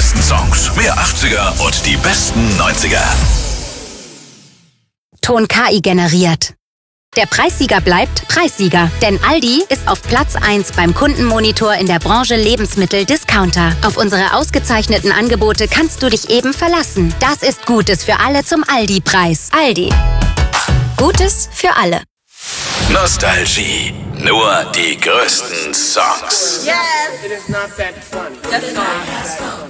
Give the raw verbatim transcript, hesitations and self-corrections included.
besten Songs, mehr achtziger und die besten neunziger. Ton K I generiert. Der Preissieger bleibt Preissieger, denn Aldi ist auf Platz eins beim Kundenmonitor in der Branche Lebensmittel-Discounter. Auf unsere ausgezeichneten Angebote kannst du dich eben verlassen. Das ist Gutes für alle zum Aldi-Preis. Aldi. Gutes für alle. Nostalgie. Nur die größten Songs. Yes! It is not that funny. That's not.